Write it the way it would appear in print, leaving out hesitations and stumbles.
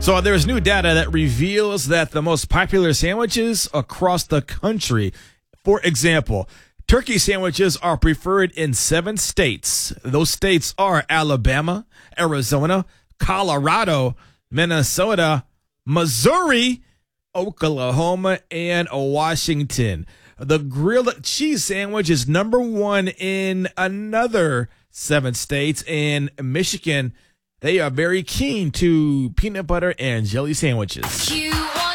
So there's new data that reveals that the most popular sandwiches across the country, for example, turkey sandwiches are preferred in 7 states. Those states are Alabama, Arizona, Colorado, Minnesota, Missouri, Oklahoma, and Washington. The grilled cheese sandwich is number 1 in another 7 states. In Michigan, they are very keen to peanut butter and jelly sandwiches.